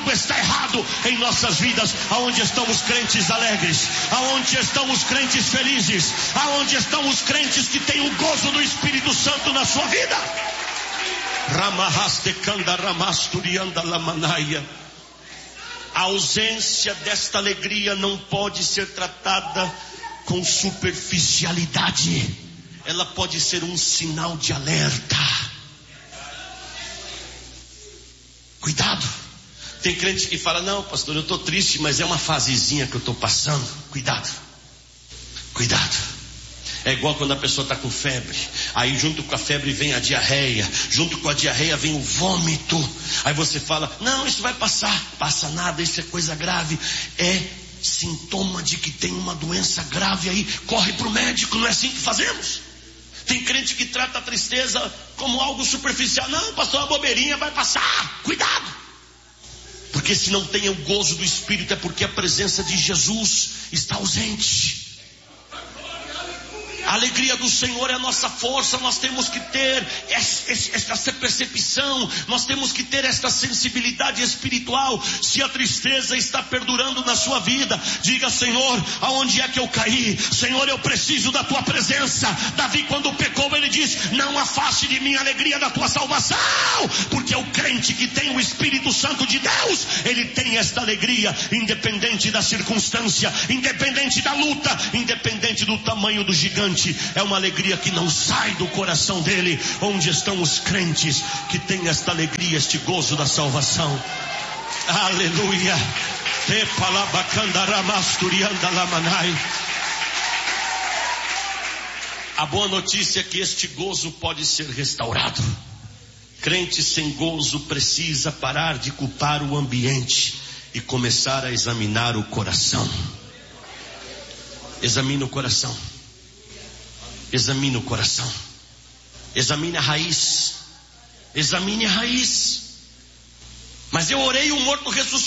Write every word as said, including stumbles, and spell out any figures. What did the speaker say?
algo está errado em nossas vidas. Aonde estão os crentes alegres? Aonde estão os crentes felizes? Aonde estão os crentes que têm o gozo do Espírito Santo na sua vida? A ausência desta alegria não pode ser tratada com superficialidade. Ela pode ser um sinal de alerta. Cuidado. Tem crente que fala: não, pastor, eu estou triste, mas é uma fasezinha que eu estou passando. Cuidado. Cuidado. É igual quando a pessoa está com febre. Aí junto com a febre vem a diarreia. Junto com a diarreia vem o vômito. Aí você fala: não, isso vai passar. Passa nada, isso é coisa grave. É sintoma de que tem uma doença grave aí. Corre para o médico, não é assim que fazemos? Tem crente que trata a tristeza como algo superficial. Não, pastor, uma bobeirinha, vai passar. Cuidado. Porque se não tem o gozo do Espírito, é porque a presença de Jesus está ausente. A alegria do Senhor é a nossa força. Nós temos que ter essa percepção, nós temos que ter esta sensibilidade espiritual. Se a tristeza está perdurando na sua vida, diga: Senhor, aonde é que eu caí? Senhor, eu preciso da tua presença. Davi, quando pecou, ele diz: não afaste de mim a alegria da tua salvação. Porque o crente que tem o Espírito Santo de Deus, ele tem esta alegria, independente da circunstância, independente da luta, independente do tamanho do gigante. É uma alegria que não sai do coração dele. Onde estão os crentes que têm esta alegria, este gozo da salvação? Aleluia. A boa notícia é que este gozo pode ser restaurado. Crente sem gozo precisa parar de culpar o ambiente e começar a examinar o coração. Examine o coração. Examine o coração. Examine a raiz. Examine a raiz. Mas eu orei, o morto ressuscitou.